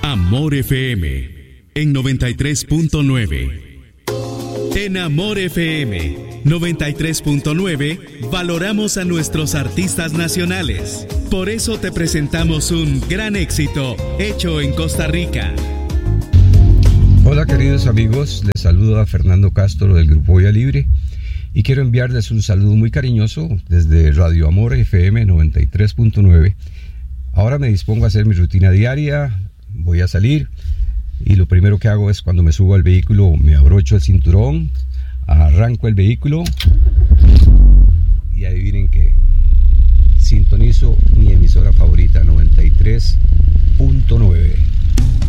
Amor FM en 93.9. En Amor FM 93.9 valoramos a nuestros artistas nacionales. Por eso te presentamos un gran éxito hecho en Costa Rica. Hola queridos amigos, les saluda Fernando Castro del Grupo Vía Libre y quiero enviarles un saludo muy cariñoso desde Radio Amor FM 93.9. Ahora me dispongo a hacer mi rutina diaria, voy a salir y lo primero que hago es cuando me subo al vehículo me abrocho el cinturón, arranco el vehículo y adivinen que sintonizo mi emisora favorita 93.9.